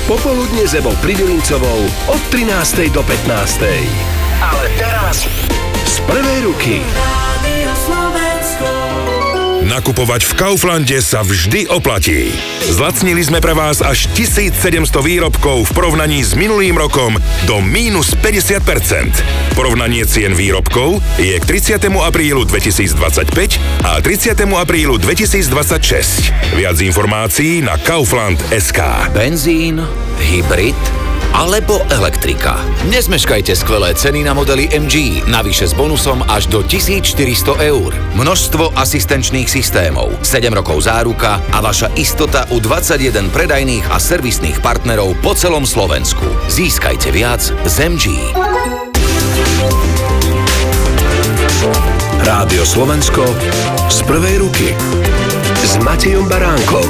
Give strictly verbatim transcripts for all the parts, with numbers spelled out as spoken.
Popoludne s Ebou Pridilincovou od trinástej do pätnástej. Ale teraz z prvej ruky. Nakupovať v Kauflande sa vždy oplatí. Zlacnili sme pre vás až tisícsedemsto výrobkov v porovnaní s minulým rokom do mínus päťdesiat percent. Porovnanie cien výrobkov je k tridsiatemu aprílu dvetisícdvadsaťpäť a tridsiatemu aprílu dvetisícdvadsaťšesť. Viac informácií na kaufland bodka es ká. Benzín, hybrid alebo elektrika. Nezmeškajte skvelé ceny na modely em gé, navyše s bonusom až do tisícštyristo eur. Množstvo asistenčných systémov, sedem rokov záruka a vaša istota u dvadsaťjeden predajných a servisných partnerov po celom Slovensku. Získajte viac z em gé. Rádio Slovensko z prvej ruky s Matejom Baránkom.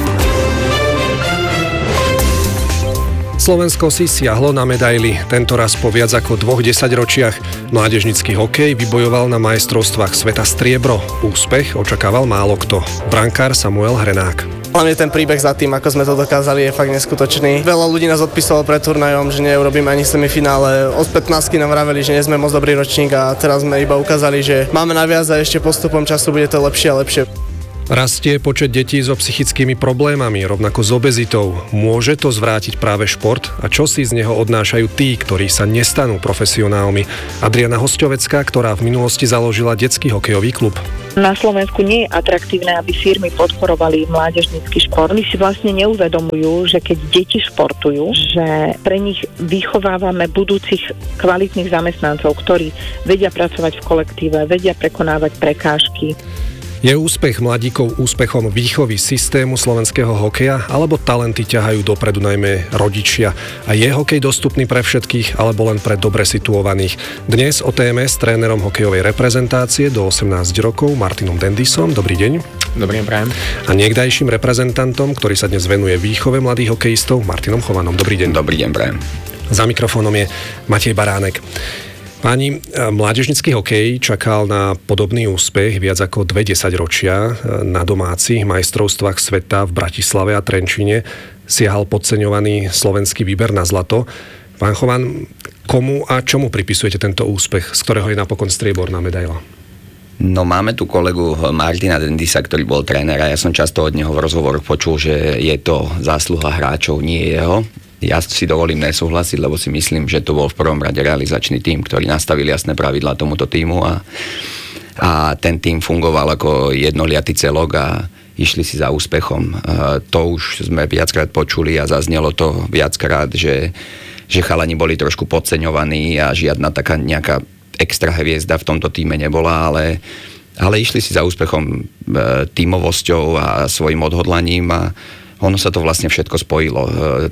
Slovensko si siahlo na medaily. Tento raz po viac ako dvoch desaťročiach. Mládežnícky hokej vybojoval na majstrovstvách sveta striebro. Úspech očakával málo kto. Brankár Samuel Hrenák. Hlavne ten príbeh za tým, ako sme to dokázali, je fakt neskutočný. Veľa ľudí nás odpísalo pred turnajom, že neurobíme ani semifinále. Od pätnástky nám vraveli, že nie sme moc dobrý ročník a teraz sme iba ukázali, že máme naviac a ešte postupom času bude to lepšie a lepšie. Rastie počet detí so psychickými problémami, rovnako s obezitou. Môže to zvrátiť práve šport? A čo si z neho odnášajú tí, ktorí sa nestanú profesionálmi? Adriana Hosťovecká, ktorá v minulosti založila detský hokejový klub. Na Slovensku nie je atraktívne, aby firmy podporovali mládežnícky šport. Oni si vlastne neuvedomujú, že keď deti športujú, že pre nich vychovávame budúcich kvalitných zamestnancov, ktorí vedia pracovať v kolektíve, vedia prekonávať prekážky. Je úspech mladíkov úspechom výchovy systému slovenského hokeja, alebo talenty ťahajú dopredu najmä rodičia? A je hokej dostupný pre všetkých, alebo len pre dobre situovaných? Dnes o téme s trénerom hokejovej reprezentácie do osemnásť rokov Martinom Dendisom. Dobrý deň. Dobrý deň, prajem. A niekdajším reprezentantom, ktorý sa dnes venuje výchove mladých hokejistov, Martinom Chovanom. Dobrý deň. Dobrý deň, prajem. Za mikrofónom je Matej Baránek. Páni, mládežnícky hokej čakal na podobný úspech viac ako dve desaťročia. Na domácich majstrovstvách sveta v Bratislave a Trenčíne siahal podceňovaný slovenský výber na zlato. Pán Chovan, komu a čomu pripisujete tento úspech, z ktorého je napokon strieborná medaila? No máme tu kolegu Martina Dendisa, ktorý bol tréner a ja som často od neho v rozhovoroch počul, že je to zásluha hráčov, nie jeho. Ja si dovolím nesúhlasiť, lebo si myslím, že to bol v prvom rade realizačný tím, ktorý nastavil jasné pravidlá tomuto tímu a, a ten tím fungoval ako jednoliatý celok a išli si za úspechom. To už sme viackrát počuli a zaznelo to viackrát, že, že chalani boli trošku podceňovaní a žiadna taká nejaká extra hviezda v tomto tíme nebola, ale, ale išli si za úspechom tímovosťou a svojim odhodlaním a ono sa to vlastne všetko spojilo.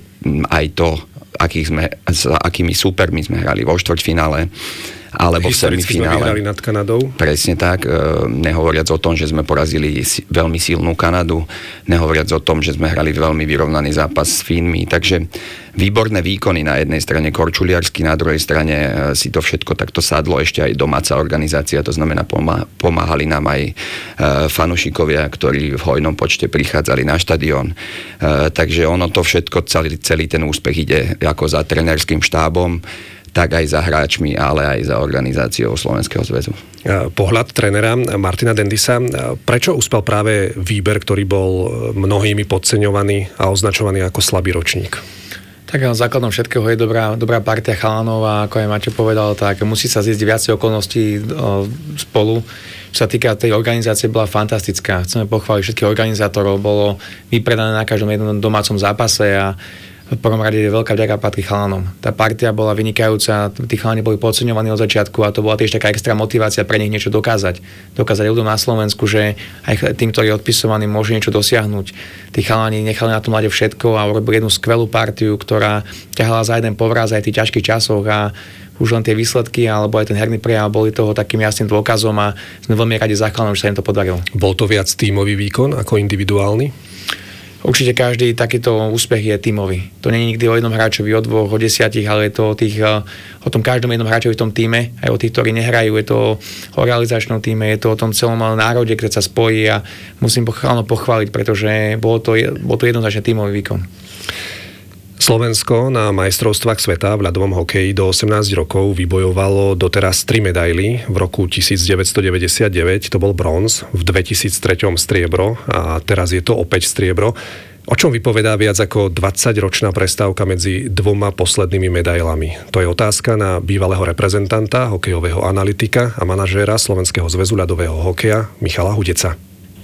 Aj to, akých sme, s akými súpermi sme hrali vo štvrťfinále, alebo v semifinále. Historicky sme vyhrali nad Kanadou. Presne tak. Nehovoriac o tom, že sme porazili veľmi silnú Kanadu. Nehovoriac o tom, že sme hrali veľmi vyrovnaný zápas s Fínmi. Takže výborné výkony na jednej strane korčuliarsky, na druhej strane si to všetko takto sadlo. Ešte aj domáca organizácia, to znamená pomáhali nám aj fanúšikovia, ktorí v hojnom počte prichádzali na štadión. Takže ono to všetko, celý, celý ten úspech ide ako za trénerským štábom, tak aj za hráčmi, ale aj za organizáciou Slovenského zväzu. Pohľad trénera Martina Dendisa. Prečo uspel práve výber, ktorý bol mnohými podceňovaný a označovaný ako slabý ročník? Tak základom všetkého je dobrá, dobrá partia chalanov a ako aj Maťo povedal, tak musí sa zísť viacej okolností spolu. Čo sa týka tej organizácie, bola fantastická. Chceme pochváliť všetkých organizátorov. Bolo vypredané na každom jednom domácom zápase a v prvom rade veľká vďaka patrí chalanom. Tá partia bola vynikajúca, tí chalani boli podceňovaní od začiatku a to bola tiež taká extra motivácia pre nich niečo dokázať. Dokázať ľuďom na Slovensku, že aj tým, ktorý je odpisovaný, môže niečo dosiahnuť. Tí chalani nechali na tom mlade všetko a urobili jednu skvelú partiu, ktorá ťahala za jeden povraz aj v tých ťažkých časoch a už len tie výsledky alebo aj ten herný prejav boli toho takým jasným dôkazom a sme veľmi radi za chalanom, že sa im to podarilo. Bol to viac tímový výkon ako individuálny? Určite každý takýto úspech je tímový. To nie je nikdy o jednom hráčovi, o dvoch, o desiatich, ale je to o, tých, o tom každom jednom hráčovi v tom tíme, aj o tých, ktorí nehrajú, je to o realizačnom tíme, je to o tom celom národe, keď sa spojí a musím pochváliť, pretože bolo to, bol to jednoznačne tímový výkon. Slovensko na majstrovstvách sveta v ľadovom hokeji do osemnásť rokov vybojovalo doteraz tri medaily. V roku devätnásťstodeväťdesiatdeväť to bol bronz, v dvetisíctri striebro a teraz je to opäť striebro. O čom vypovedá viac ako dvadsaťročná prestávka medzi dvoma poslednými medailami? To je otázka na bývalého reprezentanta, hokejového analytika a manažéra Slovenského zväzu ľadového hokeja Michala Hudeca.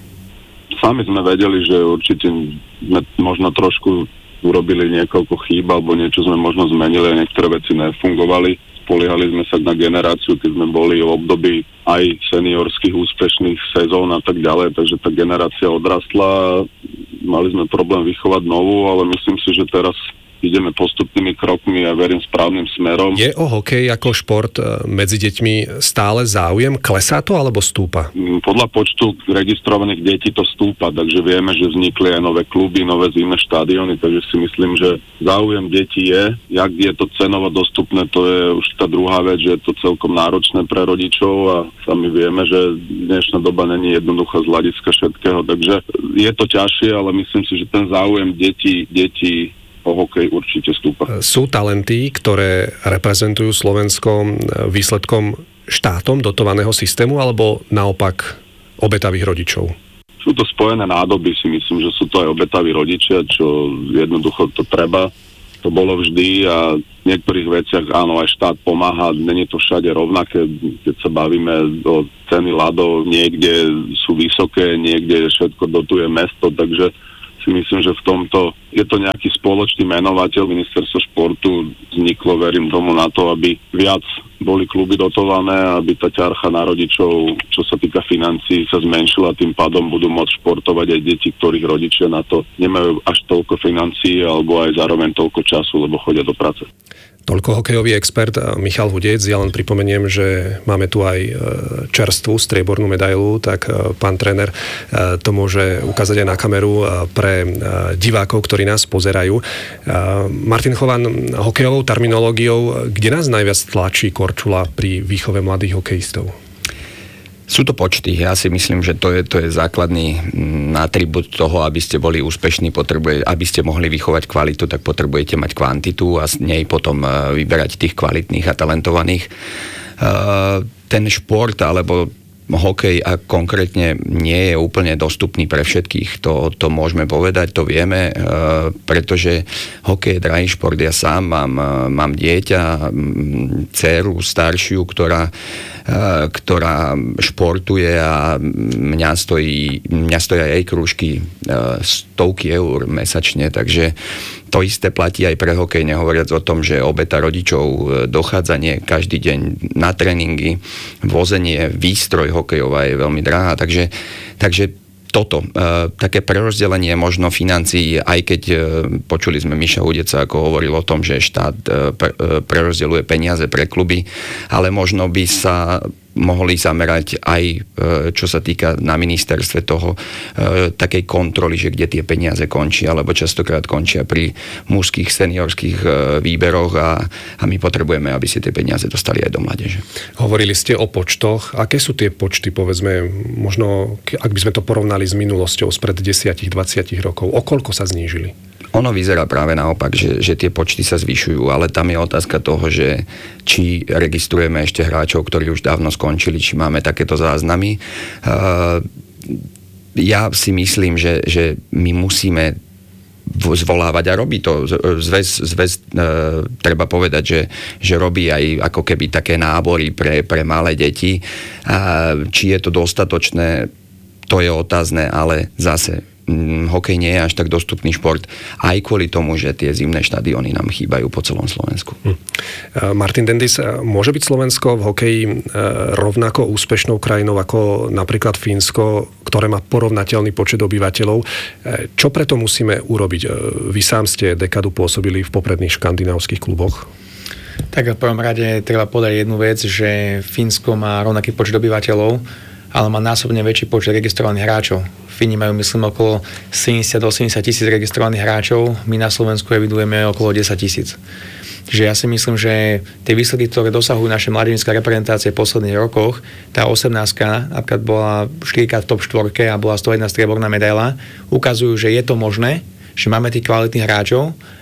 Sami sme vedeli, že určite sme možno trošku urobili niekoľko chýb, alebo niečo sme možno zmenili a niektoré veci nefungovali. Spoliehali sme sa na generáciu, keď sme boli v období aj seniorských úspešných sezón a tak ďalej, takže tá generácia odrastla, mali sme problém vychovať novú, ale myslím si, že teraz ideme postupnými krokmi a verím správnym smerom. Je o hokej ako šport medzi deťmi stále záujem? Klesá to alebo stúpa? Podľa počtu registrovaných detí to stúpa, takže vieme, že vznikli aj nové kluby, nové zimné štadióny, takže si myslím, že záujem detí je. Jak je to cenovo dostupné, to je už tá druhá vec, že je to celkom náročné pre rodičov a sami vieme, že dnešná doba není jednoduchá z hľadiska všetkého, takže je to ťažšie, ale myslím si, že ten záujem detí, detí o hokej určite stúpa. Sú talenty, ktoré reprezentujú Slovensko výsledkom štátom dotovaného systému alebo naopak obetavých rodičov? Sú to spojené nádoby, si myslím, že sú to aj obetaví rodičia, čo jednoducho to treba. To bolo vždy a v niektorých veciach áno, aj štát pomáha, není to všade rovnaké, keď sa bavíme o ceny ľadov, niekde sú vysoké, niekde všetko dotuje mesto, takže si myslím, že v tomto je to nejaký spoločný menovateľ. Ministerstvo športu vzniklo, verím tomu, na to, aby viac boli kluby dotované, aby tá ťarcha na rodičov, čo sa týka financií, sa zmenšila, tým pádom budú môcť športovať aj deti, ktorých rodičia na to nemajú až toľko financií alebo aj zároveň toľko času, lebo chodia do práce. Toľko hokejový expert Michal Hudec. Ja len pripomeniem, že máme tu aj čerstvú striebornú medailu, tak pán tréner to môže ukázať aj na kameru pre divákov, ktorí nás pozerajú. Martin Chovan, hokejovou terminológiou, kde nás najviac tlačí korčula pri výchove mladých hokejistov? Sú to počty. Ja si myslím, že to je, to je základný atribút toho, aby ste boli úspešní, potrebuje, aby ste mohli vychovať kvalitu, tak potrebujete mať kvantitu a z nej potom vyberať tých kvalitných a talentovaných. Ten šport alebo hokej a konkrétne nie je úplne dostupný pre všetkých. To, to môžeme povedať, to vieme, pretože hokej je drahý šport. Ja sám mám, mám dieťa, dceru staršiu, ktorá ktorá športuje a mňa stojí, mňa stojí aj jej krúžky stovky eur mesačne, takže to isté platí aj pre hokej, nehovoriac o tom, že obeta rodičov, dochádzanie každý deň na tréningy, vozenie, výstroj hokejová je veľmi drahá, takže, takže toto, e, také prerozdelenie možno financií, aj keď e, počuli sme Miša Hudeca, ako hovoril o tom, že štát e, pre, e, prerozdeľuje peniaze pre kluby, ale možno by sa mohli zamerať aj, e, čo sa týka na ministerstve toho, e, takej kontroly, že kde tie peniaze končia, alebo častokrát končia pri mužských seniorských e, výberoch a, a my potrebujeme, aby si tie peniaze dostali aj do mládeže. Hovorili ste o počtoch. Aké sú tie počty, povedzme, možno, ak by sme to porovnali s minulosťou spred desať dvadsať rokov, o koľko sa znížili? Ono vyzerá práve naopak, že, že tie počty sa zvyšujú, ale tam je otázka toho, že či registrujeme ešte hráčov, ktorí už dávno skončili, či máme takéto záznamy. Uh, ja si myslím, že, že my musíme zvolávať a robí to. Zväz, zväz e, treba povedať, že, že robí aj ako keby také nábory pre, pre malé deti. A či je to dostatočné, to je otázne, ale zase hokej nie je až tak dostupný šport, aj kvôli tomu, že tie zimné štadióny nám chýbajú po celom Slovensku. Hm. Martin Dendis, môže byť Slovensko v hokeji rovnako úspešnou krajinou ako napríklad Fínsko, ktoré má porovnateľný počet obyvateľov? Čo preto musíme urobiť? Vy sám ste dekadu pôsobili v popredných škandinávskych kluboch. Tak v prvom rade treba povedať jednu vec, že Fínsko má rovnaký počet obyvateľov, ale má násobne väčší počet registrovaných hráčov. Fíni majú, myslím, okolo sedemdesiat až osemdesiat tisíc registrovaných hráčov, my na Slovensku evidujeme okolo desať tisíc. Čiže ja si myslím, že tie výsledky, ktoré dosahujú naše mládežnícke reprezentácie v posledných rokoch, tá osemnástka napríklad bola štyrikrát v top štvorke a bola sto jedna strieborná medaila, ukazujú, že je to možné, že máme tých kvalitných hráčov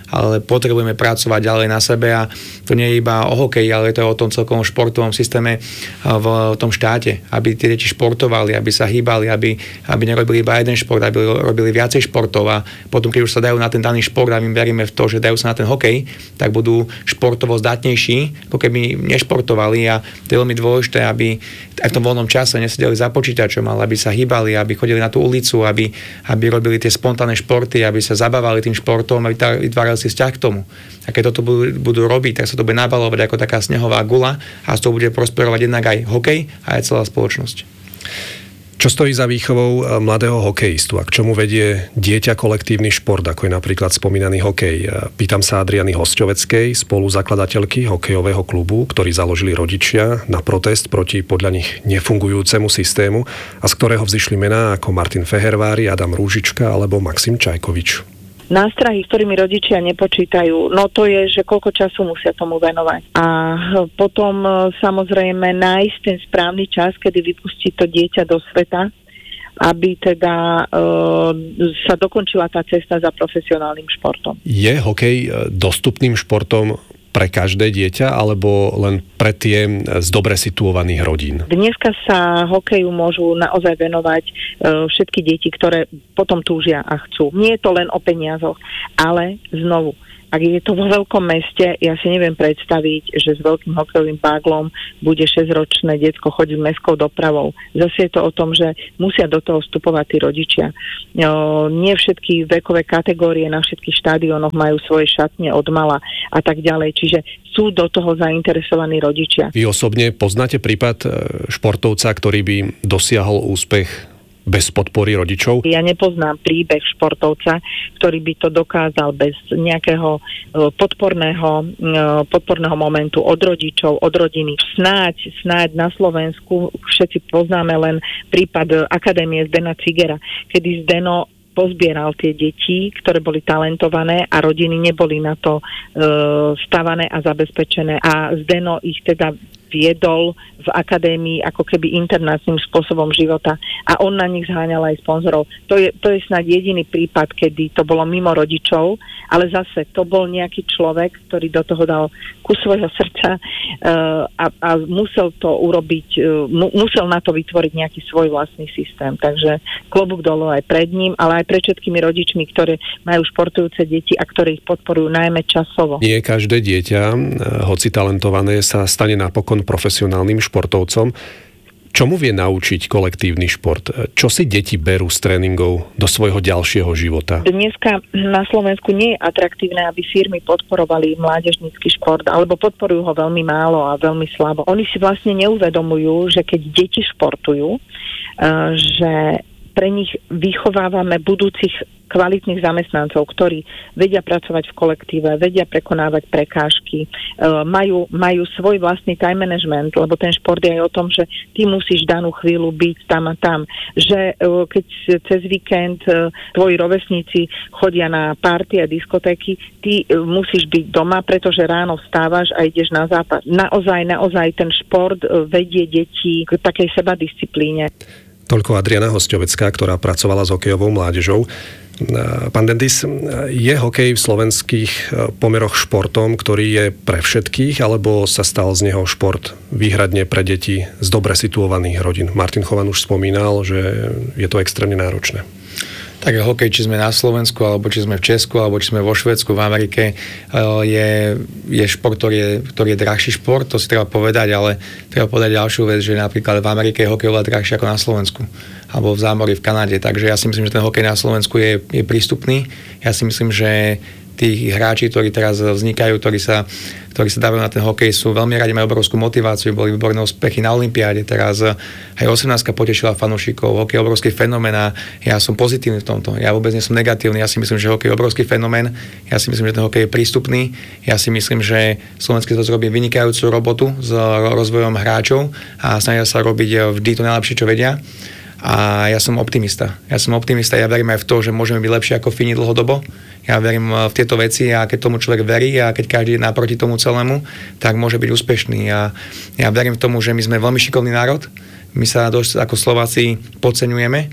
ale potrebujeme pracovať ďalej na sebe a to nie je iba o hokeji, ale to je o tom celkom športovom systéme v tom štáte, aby tie deti športovali, aby sa hýbali, aby, aby nerobili iba jeden šport, aby robili viacej športov a potom, keď už sa dajú na ten daný šport a my veríme v to, že dajú sa na ten hokej, tak budú športovo zdatnejší, ako keby nešportovali a to je veľmi dôležité, aby aj v tom voľnom čase nesedeli za počítačom, ale aby sa hýbali, aby chodili na tú ulicu, aby, aby robili tie spontánne športy, aby sa zabávali tým športom, aby vytvárali si vzťah k tomu. A keď toto budú, budú robiť, tak sa to bude nabalovať ako taká snehová gula a z toho bude prosperovať jednak aj hokej a aj celá spoločnosť. Čo stojí za výchovou mladého hokejistu a k čomu vedie dieťa kolektívny šport, ako je napríklad spomínaný hokej? Pýtam sa Adriany Hosťoveckej, spoluzakladateľky hokejového klubu, ktorý založili rodičia na protest proti podľa nich nefungujúcemu systému a z ktorého vzýšli mená ako Martin Fehervári, Adam Rúžička alebo Maxim Čajkovič. Nástrahy, ktorými rodičia nepočítajú, no to je, že koľko času musia tomu venovať. A potom samozrejme nájsť ten správny čas, kedy vypustiť to dieťa do sveta, aby teda e, sa dokončila tá cesta za profesionálnym športom. Je hokej dostupným športom pre každé dieťa, alebo len pre tie z dobre situovaných rodín? Dneska sa hokeju môžu naozaj venovať e, všetky deti, ktoré potom túžia a chcú. Nie je to len o peniazoch, ale znovu, ak je to vo veľkom meste, ja si neviem predstaviť, že s veľkým hokejovým báglom bude šesťročné decko chodiť mestskou dopravou. Zase je to o tom, že musia do toho vstupovať tí rodičia. No, nie všetky vekové kategórie na všetkých štadiónoch majú svoje šatne od mala a tak ďalej, čiže sú do toho zainteresovaní rodičia. Vy osobne poznáte prípad športovca, ktorý by dosiahol úspech bez podpory rodičov? Ja nepoznám príbeh športovca, ktorý by to dokázal bez nejakého podporného, podporného momentu od rodičov, od rodiny. Snáď, snáď na Slovensku všetci poznáme len prípad Akadémie Zdena Cigera, kedy Zdeno pozbieral tie deti, ktoré boli talentované a rodiny neboli na to e, stavané a zabezpečené. A Zdeno ich teda viedol v akadémii ako keby internátnym spôsobom života a on na nich zháňal aj sponzorov. To je, to je snáď jediný prípad, kedy to bolo mimo rodičov, ale zase to bol nejaký človek, ktorý do toho dal kus svojho srdca uh, a, a musel to urobiť, uh, mu, musel na to vytvoriť nejaký svoj vlastný systém. Takže klobúk dolu aj pred ním, ale aj pred všetkými rodičmi, ktoré majú športujúce deti a ktorí ich podporujú najmä časovo. Nie každé dieťa, hoci talentované, sa stane napokon profesionálnym športovcom. Čomu vie naučiť kolektívny šport? Čo si deti berú z tréningov do svojho ďalšieho života? Dneska na Slovensku nie je atraktívne, aby firmy podporovali mládežnícky šport, alebo podporujú ho veľmi málo a veľmi slabo. Oni si vlastne neuvedomujú, že keď deti športujú, že pre nich vychovávame budúcich kvalitných zamestnancov, ktorí vedia pracovať v kolektíve, vedia prekonávať prekážky, e, majú, majú svoj vlastný time management, lebo ten šport je aj o tom, že ty musíš danú chvíľu byť tam a tam. Že e, keď cez víkend e, tvoji rovesníci chodia na party a diskotéky, ty e, musíš byť doma, pretože ráno vstávaš a ideš na západ. Naozaj, naozaj ten šport e, vedie deti k takej sebadisciplíne. Toľko Adriana Hosťovecká, ktorá pracovala s hokejovou mládežou. Pán Dendis, je hokej v slovenských pomeroch športom, ktorý je pre všetkých, alebo sa stal z neho šport výhradne pre deti z dobre situovaných rodín? Martin Chovan už spomínal, že je to extrémne náročné. Tak hokej, či sme na Slovensku, alebo či sme v Česku, alebo či sme vo Švédsku, v Amerike, je, je šport, ktorý je, ktorý je drahší šport, to si treba povedať, ale treba povedať ďalšiu vec, že napríklad v Amerike je hokej oveľa drahší ako na Slovensku, alebo v zámori v Kanade, takže ja si myslím, že ten hokej na Slovensku je, je prístupný. Ja si myslím, že tí hráči, ktorí teraz vznikajú, ktorí sa, ktorí sa dávajú na ten hokej, sú veľmi radi, majú obrovskú motiváciu, boli výborné úspechy na olympiáde, teraz aj osemnástka potešila fanúšikov, hokej je obrovský fenomén a ja som pozitívny v tomto, ja vôbec nie som negatívny, ja si myslím, že hokej je obrovský fenomén, ja si myslím, že ten hokej je prístupný, ja si myslím, že Slovenský zväz robí vynikajúcu robotu s rozvojom hráčov a snažia sa robiť vždy to najlepšie, čo vedia. A ja som optimista. Ja som optimista, ja verím aj v to, že môžeme byť lepšie ako Fíni dlhodobo. Ja verím v tieto veci a keď tomu človek verí a keď každý je naproti tomu celému, tak môže byť úspešný. A ja verím v tomu, že my sme veľmi šikovný národ. My sa dosť ako Slováci podceňujeme,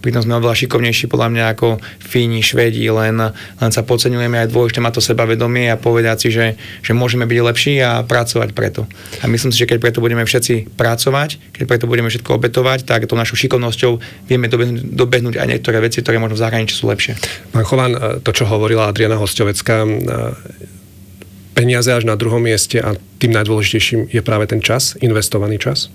pritom sme oveľa šikovnejší podľa mňa ako Fíni, Švédi, len, len sa podceňujeme, aj dôležité má to sebavedomie a povedať si, že, že môžeme byť lepší a pracovať preto. A myslím si, že keď preto budeme všetci pracovať, keď preto budeme všetko obetovať, tak to našou šikovnosťou vieme dobehnúť, dobehnúť aj niektoré veci, ktoré možno v zahraničí sú lepšie. Pán Chovan, to, čo hovorila Adriana Hosťovecká, peniaze až na druhom mieste a tým najdôležitejším je práve ten čas, investovaný čas?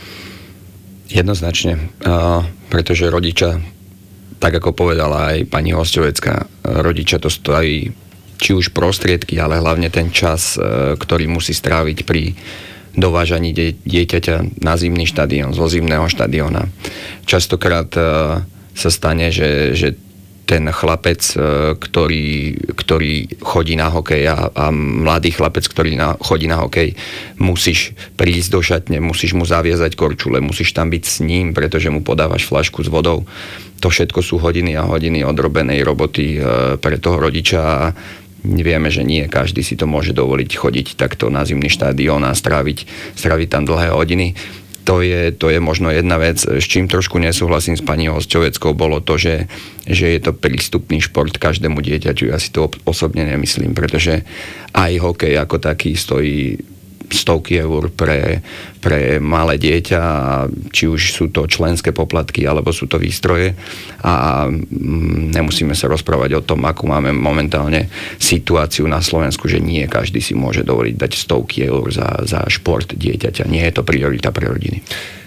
Jednoznačne, uh, pretože rodičia, tak ako povedala aj pani Hosťovecká, rodičia to stojí či už prostriedky, ale hlavne ten čas, uh, ktorý musí stráviť pri dovážaní die- dieťaťa na zimný štadión, zo zimného štadióna. Častokrát uh, sa stane, že, že ten chlapec, ktorý, ktorý chodí na hokej a, a mladý chlapec, ktorý na, chodí na hokej, musíš prísť do šatne, musíš mu zaviazať korčule, musíš tam byť s ním, pretože mu podávaš fľašku s vodou. To všetko sú hodiny a hodiny odrobenej roboty pre toho rodiča a vieme, že nie každý si to môže dovoliť chodiť takto na zimný štadión a stráviť, stráviť tam dlhé hodiny. To je, to je možno jedna vec, s čím trošku nesúhlasím s pani Hosťoveckou, bolo to, že, že je to prístupný šport každému dieťaťu. Ja si to osobne nemyslím, pretože aj hokej ako taký stojí stovky eur pre, pre malé dieťa, či už sú to členské poplatky, alebo sú to výstroje a nemusíme sa rozprávať o tom, akú máme momentálne situáciu na Slovensku, že nie každý si môže dovoliť dať stovky eur za, za šport dieťaťa. Nie je to priorita pre rodiny.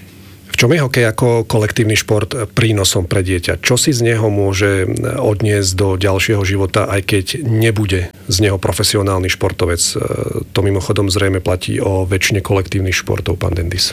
V čom je hokej ako kolektívny šport prínosom pre dieťa? Čo si z neho môže odniesť do ďalšieho života, aj keď nebude z neho profesionálny športovec? To mimochodom zrejme platí o väčšine kolektívnych športov, pán Dendis.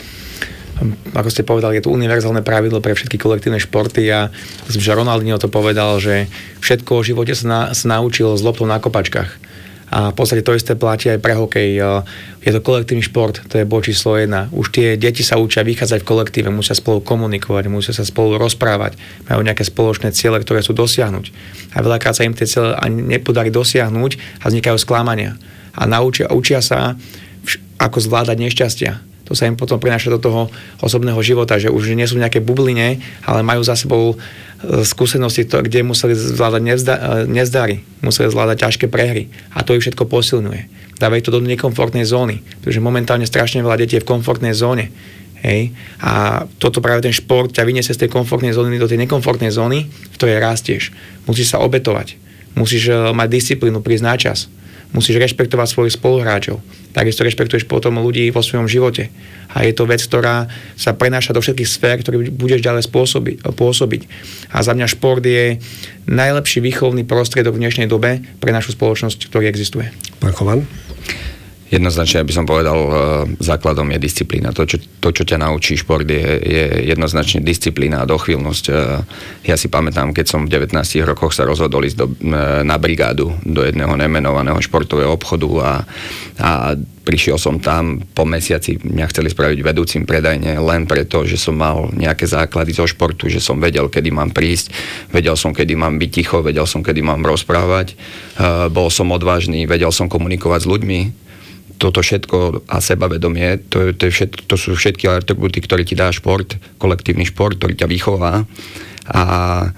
Ako ste povedali, je to univerzálne pravidlo pre všetky kolektívne športy a myslím, že Ronaldinho to povedal, že všetko o živote sa, na, sa naučil s loptou na kopačkách. A v podstate to isté platí aj pre hokej. Je to kolektívny šport, to je bod číslo jedna. Už tie deti sa učia vychádzať v kolektíve, musia spolu komunikovať, musia sa spolu rozprávať, majú nejaké spoločné ciele, ktoré sú dosiahnuť. A veľakrát sa im tie ciele ani nepodarí dosiahnuť a vznikajú sklamania. A naučia, učia sa, ako zvládať nešťastia. To sa im potom prináša do toho osobného života, že už nie sú v nejakej bubline, ale majú za sebou skúsenosti, kde museli zvládať nezdary, museli zvládať ťažké prehry a to ich všetko posilňuje. Dávajú to do nekomfortnej zóny, pretože momentálne strašne veľa detí je v komfortnej zóne. Hej? A toto práve ten šport ťa vyniesie z tej komfortnej zóny do tej nekomfortnej zóny, v ktorej rastieš. Musíš sa obetovať, musíš mať disciplínu, prísť na čas. Musíš rešpektovať svojich spoluhráčov. Takisto rešpektuješ potom ľudí vo svojom živote. A je to vec, ktorá sa prenáša do všetkých sfér, ktoré budeš ďalej spôsobiť, pôsobiť. A za mňa šport je najlepší výchovný prostriedok v dnešnej dobe pre našu spoločnosť, ktorý existuje. Pán Chovan? Jednoznačne, aby som povedal, základom je disciplína. To, čo, to, čo ťa naučí šport, je, je jednoznačne disciplína a dochvíľnosť. Ja si pamätám, keď som v devätnástich rokoch sa rozhodol ísť do, na brigádu do jedného nemenovaného športového obchodu a, a prišiel som tam, po mesiaci mňa chceli spraviť vedúcim predajne len preto, že som mal nejaké základy zo športu, že som vedel, kedy mám prísť, vedel som, kedy mám byť ticho, vedel som, kedy mám rozprávať, bol som odvážny, vedel som komunikovať s ľuďmi. Toto všetko a sebavedomie, to, to, je všet, to sú všetky atributy, ktoré ti dá šport, kolektívny šport, ktorý ťa vychová. A e,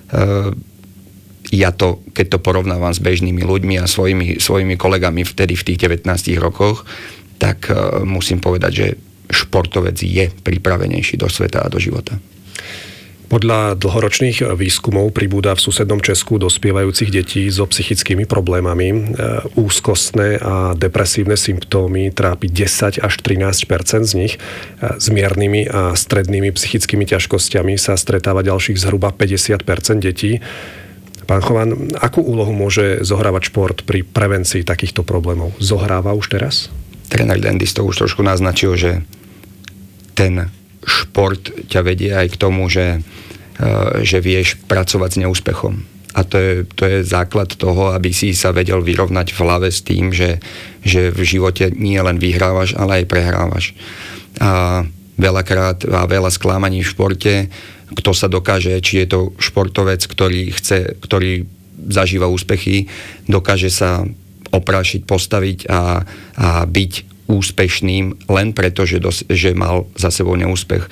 ja to, keď to porovnávam s bežnými ľuďmi a svojimi, svojimi kolegami vtedy v tých devätnástich rokoch, tak e, musím povedať, že športovec je pripravenejší do sveta a do života. Podľa dlhoročných výskumov pribúda v susednom Česku dospievajúcich detí so psychickými problémami. Úzkostné a depresívne symptómy trápi desať až trinásť percent z nich. S miernymi a strednými psychickými ťažkosťami sa stretáva ďalších zhruba päťdesiat percent detí. Pán Chovan, akú úlohu môže zohrávať šport pri prevencii takýchto problémov? Zohráva už teraz? Tréner Dendis to už trošku naznačil, že ten šport ťa vedie aj k tomu, že že vieš pracovať s neúspechom. A to je, to je základ toho, aby si sa vedel vyrovnať v hlave s tým, že, že v živote nie len vyhrávaš, ale aj prehrávaš. A veľakrát a veľa sklamaní v športe, kto sa dokáže, či je to športovec, ktorý chce, ktorý zažíva úspechy, dokáže sa oprášiť, postaviť a, a byť úspešným len preto, že, dos, že mal za sebou neúspech.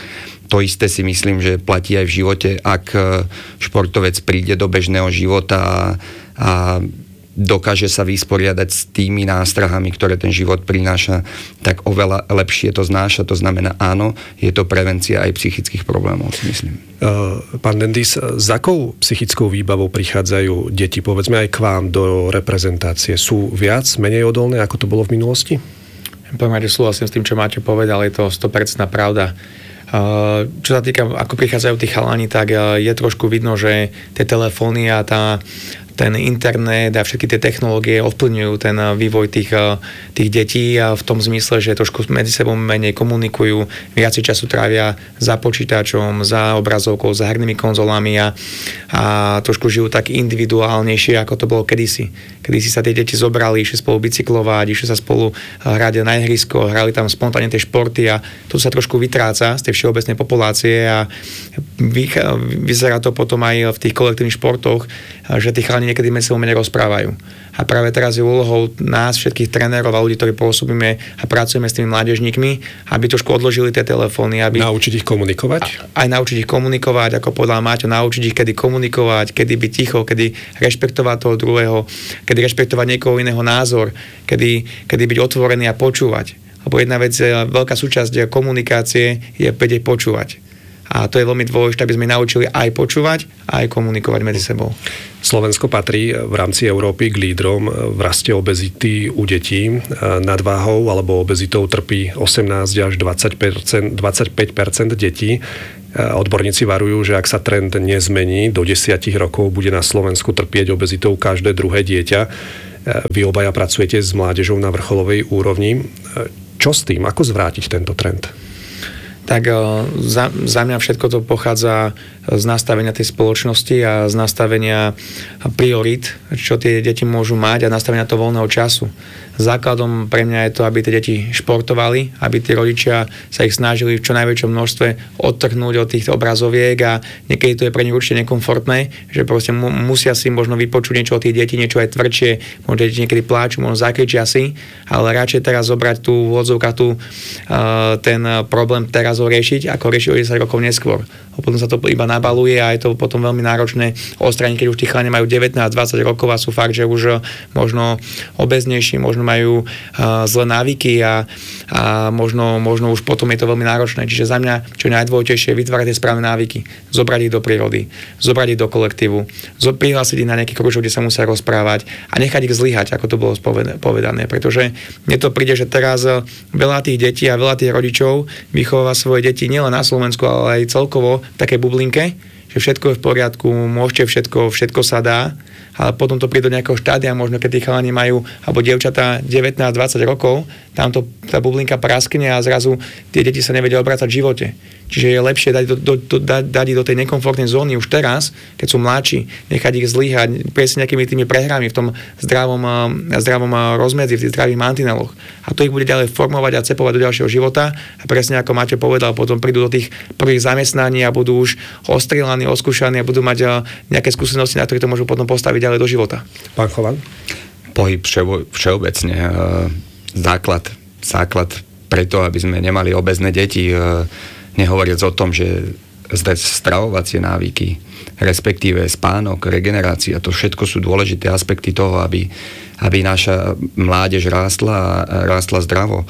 to isté si myslím, že platí aj v živote, ak športovec príde do bežného života a, a dokáže sa vysporiadať s tými nástrahami, ktoré ten život prináša, tak oveľa lepšie to znáša. To znamená, áno, je to prevencia aj psychických problémov, si myslím. Pán Dendis, s akou psychickou výbavou prichádzajú deti, povedzme aj k vám, do reprezentácie? Sú viac, menej odolné, ako to bolo v minulosti? Poviem, že súhlasím s tým, čo Máťo povedal, je to sto percent pravda. Čo sa týka, ako prichádzajú tí chalani, tak je trošku vidno, že tie telefóny a tá ten internet a všetky tie technológie ovplyvňujú ten vývoj tých, tých detí a v tom zmysle, že trošku medzi sebou menej komunikujú, viac času trávia za počítačom, za obrazovkou, za hernými konzolami a, a trošku žijú tak individuálnejšie, ako to bolo kedysi. Kedysi sa tie deti zobrali, išli spolu bicyklovať, išli sa spolu hrať na ihrisko, hrali tam spontánne tie športy a to sa trošku vytráca z tej všeobecnej populácie a vyzerá to potom aj v tých kolektívnych športoch, že tí chalani niekedy medzi sebou menej rozprávajú. A práve teraz je úlohou nás, všetkých trénerov a ľudí, ktorí pôsobíme a pracujeme s tými mládežníkmi, aby trošku odložili tie telefóny. Aby naučiť ich komunikovať? Aj naučiť ich komunikovať, ako povedal Máťo, naučiť ich, kedy komunikovať, kedy byť ticho, kedy rešpektovať toho druhého, kedy rešpektovať niekoho iného názor, kedy, kedy byť otvorený a počúvať. Lebo jedna vec, veľká súčasť komunikácie je vedieť počúvať. A to je veľmi dôležité, aby sme naučili aj počúvať, aj komunikovať medzi sebou. Slovensko patrí v rámci Európy k lídrom v raste obezity u detí. Nadváhou alebo obezitou trpí osemnásť až dvadsaťpäť percent detí. Odborníci varujú, že ak sa trend nezmení, do desať rokov bude na Slovensku trpieť obezitou každé druhé dieťa. Vy obaja pracujete s mládežou na vrcholovej úrovni. Čo s tým? Ako zvrátiť tento trend? Tak za, za mňa všetko to pochádza z nastavenia tej spoločnosti a z nastavenia priorít, čo tie deti môžu mať a nastavenia toho voľného času. Základom pre mňa je to, aby tie deti športovali, aby tí rodičia sa ich snažili v čo najväčšom množstve odtrhnúť od tých obrazoviek a niekedy to je pre nich určite nekomfortné, že proste mu, musia si možno vypočuť niečo od tých detí, niečo aj tvrdšie, možno deti niekedy pláču, možno zakričia si, ale radšej teraz zobrať tú v odzovkách tú, uh, ten problém teraz ho riešiť, ako riešiť o desať rokov neskôr. Potom sa to iba nabaluje a je to potom veľmi náročné odstrániť, keď už tí chalani majú devätnásť dvadsať rokov a sú fakt, že už možno obeznejší, možno majú uh, zlé návyky a, a možno, možno už potom je to veľmi náročné. Čiže za mňa, čo je najdôležitejšie, je vytvárať tie správne návyky, zobrať ich do prírody, zobrať ich do kolektívu, zo, prihlásiť ich na nejaký kružok, kde sa musia rozprávať a nechať ich zlyhať, ako to bolo povedané. Pretože mne to príde, že teraz veľa tých detí a veľa tých rodičov vychováva svoje deti nielen na Slovensku, ale aj celkovo v takej bublinke, že všetko je v poriadku, môžete všetko, všetko sa dá, ale potom to príde do nejakého štádia, možno keď tí chalani majú, alebo dievčatá devätnásť dvadsať rokov, tam to, tá bublinka praskne a zrazu tie deti sa nevedia obrácať v živote. Čiže je lepšie dať, do, do, do, dať, dať ich do tej nekomfortnej zóny už teraz, keď sú mladší, nechať ich zlyhať, prejsť nejakými tými prehrami v tom zdravom, zdravom rozmedzi, v tých zdravých mantineloch. A to ich bude ďalej formovať a cepovať do ďalšieho života. A presne ako Maťo povedal, potom prídu do tých prvých zamestnaní a budú už ostrelaní, oskúšaní a budú mať nejaké skúsenosti, na ktoré to môžu potom postaviť ďalej do života. Pán Chovan? Pohyb všeo, všeobecne. Základ, základ preto, aby sme nemali obezné deti, nehovoriac o tom, že stravovacie návyky, respektíve spánok, regenerácia, to všetko sú dôležité aspekty toho, aby, aby naša mládež rástla a rástla zdravo.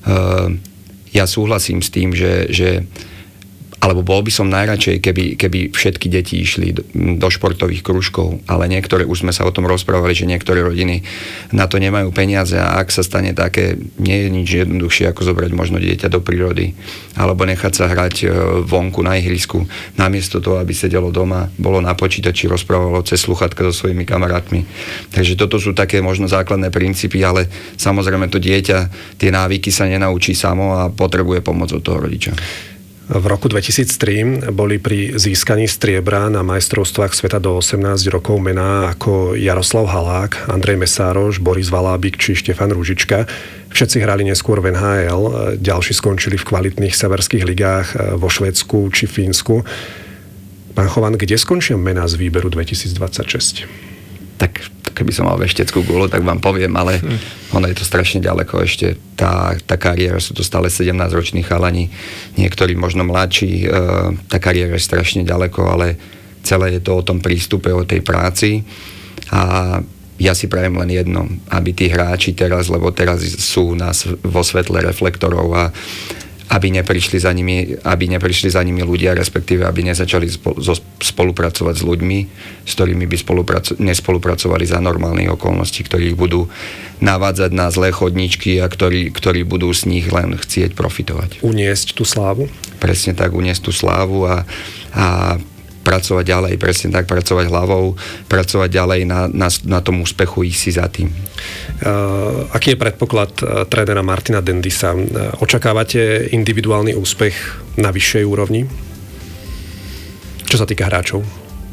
Ja súhlasím s tým, že, že alebo bol by som najradšej, keby, keby všetky deti išli do, do športových krúžkov, ale niektoré, už sme sa o tom rozprávali, že niektoré rodiny na to nemajú peniaze a ak sa stane také, nie je nič jednoduchšie, ako zobrať možno dieťa do prírody, alebo nechať sa hrať vonku na ihrisku, namiesto toho, aby sedelo doma, bolo na počítači, rozprávalo cez sluchatka so svojimi kamarátmi. Takže toto sú také možno základné princípy, ale samozrejme to dieťa tie návyky sa nenaučí samo a potrebuje pomoc od toho rodiča. V roku dvetisíctri boli pri získaní striebra na majstrovstvách sveta do osemnásť rokov mená ako Jaroslav Halák, Andrej Mesároš, Boris Valábik či Štefan Ružička. Všetci hrali neskôr v en há el, ďalší skončili v kvalitných severských ligách vo Švédsku či Fínsku. Pán Chovan, kde skončia mená z výberu dvetisícdvadsaťšesť? tak keby som mal vešteckú gulu, tak vám poviem, ale hmm. ono je to strašne ďaleko ešte. Tá, tá kariéra, sú to stále sedemnásťroční chalani, niektorí možno mladší, e, tá kariéra je strašne ďaleko, ale celé je to o tom prístupe, o tej práci a ja si prajem len jedno, aby tí hráči teraz, lebo teraz sú nás vo svetle reflektorov a aby neprišli za nimi, aby neprišli za nimi ľudia, respektíve aby nezačali spolupracovať s ľuďmi, s ktorými by spolupraco- nespolupracovali za normálnych okolností, ktorí budú navádzať na zlé chodničky a ktorí, ktorí budú z nich len chcieť profitovať. Uniesť tú slávu? Presne tak, uniesť tú slávu a, a pracovať ďalej, presne tak, pracovať hlavou, pracovať ďalej na, na, na tom úspechu, ísť si za tým. Uh, aký je predpoklad uh, trénera Martina Dendisa? Uh, očakávate individuálny úspech na vyššej úrovni? Čo sa týka hráčov,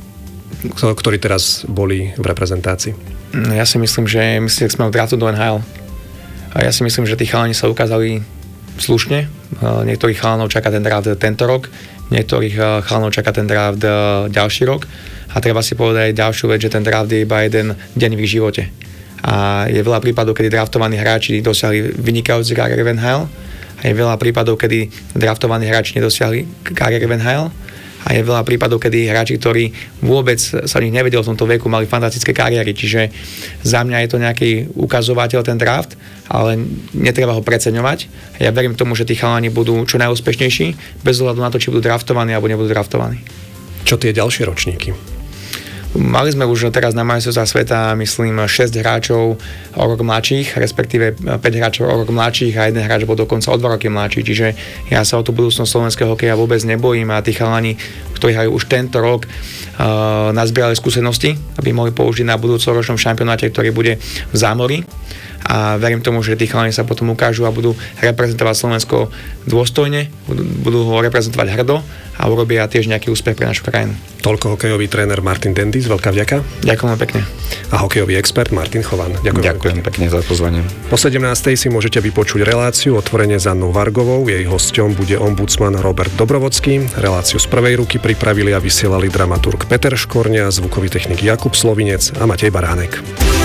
ktorí teraz boli v reprezentácii? Ja si myslím, že myslím, že sme v drátu do en há el. A ja si myslím, že tí chalani sa ukázali slušne. Uh, niektorých chalanov čaká ten draft tento rok, niektorých chalanov čaká ten draft ďalší rok a treba si povedať ďalšiu vec, že ten draft je iba jeden deň v ich živote. A je veľa prípadov, kedy draftovaní hráči dosiahli vynikajúci kariéry v en há el a je veľa prípadov, kedy draftovaní hráči nedosiahli kariéry v en há el a je veľa prípadov, kedy hráči, ktorí vôbec sa v nich nevedeli v tomto veku, mali fantastické kariéry. Čiže za mňa je to nejaký ukazovateľ ten draft, ale netreba ho preceňovať. Ja verím tomu, že tí chalani budú čo najúspešnejší, bez ohľadu na to, či budú draftovaní alebo nebudú draftovaní. Čo tie ďalšie ročníky? Mali sme už teraz na majstrovstvách sveta, myslím, šesť hráčov o rok mladších, respektíve päť hráčov o rok mladších a jeden hráč bol dokonca o dva roky mladší. Čiže ja sa o tú budúcnosť slovenského hokeja vôbec nebojím a tí chalani, ktorí hrajú už tento rok, uh, nazbierali skúsenosti, aby mohli použiť na budúcoročnom šampionáte, ktorý bude v zámori. A verím tomu, že tí chalani sa potom ukážu a budú reprezentovať Slovensko dôstojne, budú, budú ho reprezentovať hrdo a urobia tiež nejaký úspech pre našu krajinu. Toľko hokejový tréner Martin Dendis, veľká vďaka. Ďakujem pekne. A hokejový expert Martin Chovan. Ďakujem, Ďakujem pekne za pozvanie. Po sedemnástej si môžete vypočuť reláciu Otvorene s Annou Vargovou. Jej hosťom bude ombudsman Robert Dobrovodský. Reláciu z prvej ruky pripravili a vysielali dramaturg Peter Škorňa, zvukový technik Jakub Slovinec a Matej Baránek.